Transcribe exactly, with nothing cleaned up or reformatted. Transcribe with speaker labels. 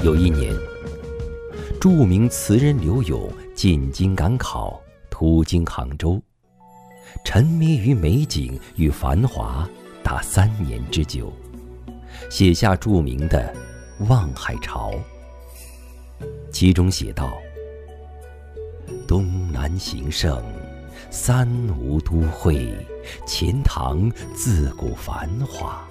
Speaker 1: 有一年，著名词人刘永进京赶考，途经杭州，沉迷于美景与繁华达三年之久，写下著名的《望海潮》。其中写道：东南形胜，三吴都会，钱塘自古繁华。